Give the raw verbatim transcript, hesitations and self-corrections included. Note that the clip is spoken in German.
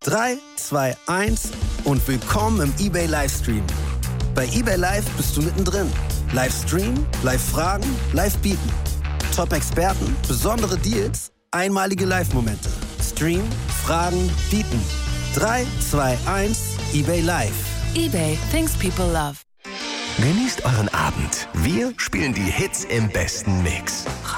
drei, zwei, eins und willkommen im eBay Livestream. Bei eBay Live bist du mittendrin. Live streamen, live fragen, live bieten. Top-Experten, besondere Deals, einmalige Live-Momente. Stream, fragen, bieten. drei, zwei, eins, eBay Live. eBay, things people love. Genießt euren Abend. Wir spielen die Hits im besten Mix.